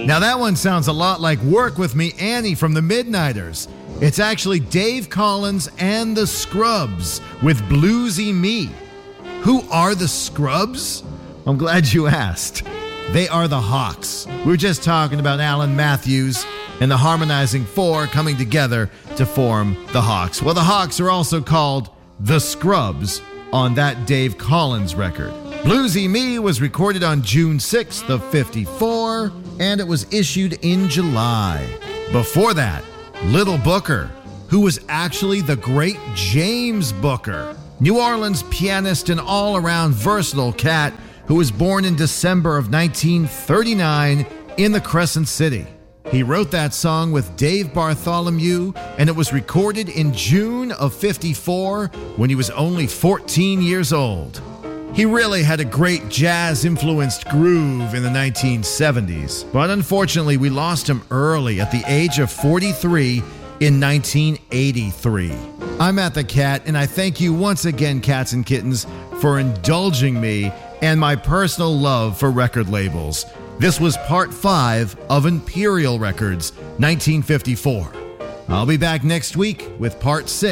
Now that one sounds a lot like Work With Me, Annie from the Midnighters. It's actually Dave Collins and the Scrubs with Bluesy Me. Who are the Scrubs? I'm glad you asked. They are the Hawks. We were just talking about Alan Matthews and the Harmonizing Four coming together to form the Hawks. Well, the Hawks are also called the Scrubs on that Dave Collins record. Bluesy Me was recorded on June 6th of 54, and it was issued in July. Before that, Little Booker, who was actually the great James Booker, New Orleans pianist and all-around versatile cat who was born in December of 1939 in the Crescent City. He wrote that song with Dave Bartholomew, and it was recorded in June of 54 when he was only 14 years old. He really had a great jazz-influenced groove in the 1970s, but unfortunately we lost him early at the age of 43 in 1983. I'm Matt the Cat, and I thank you once again, cats and kittens, for indulging me and my personal love for record labels. This was part 5 of Imperial Records, 1954. I'll be back next week with part 6.